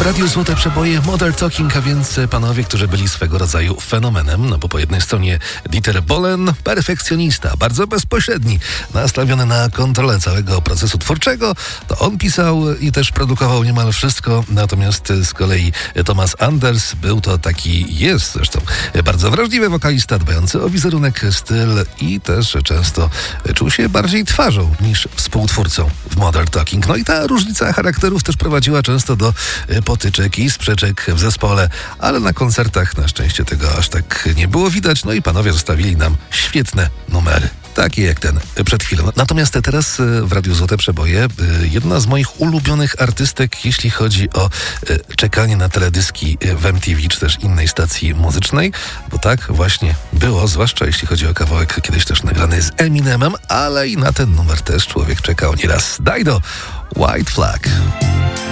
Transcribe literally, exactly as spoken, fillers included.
Radiu Złote Przeboje Modern Talking, a więc panowie, którzy byli swego rodzaju fenomenem, no bo po jednej stronie Dieter Bohlen, perfekcjonista, bardzo bezpośredni, nastawiony na kontrolę całego procesu twórczego, to on pisał i też produkował niemal wszystko, natomiast z kolei Thomas Anders był to taki, jest zresztą, bardzo wrażliwy wokalista, dbający o wizerunek, styl i też często czuł się bardziej twarzą niż współtwórcą w Modern Talking. No i ta różnica charakterów też prowadziła często do potyczek i sprzeczek w zespole, ale na koncertach na szczęście tego aż tak nie było widać, no i panowie zostawili nam świetne numery. Takie jak ten przed chwilą. Natomiast teraz w Radiu Złote Przeboje jedna z moich ulubionych artystek, jeśli chodzi o czekanie na teledyski w M T V czy też innej stacji muzycznej, bo tak właśnie było, zwłaszcza jeśli chodzi o kawałek kiedyś też nagrany z Eminemem, ale i na ten numer też człowiek czekał nieraz. Dido, White Flag.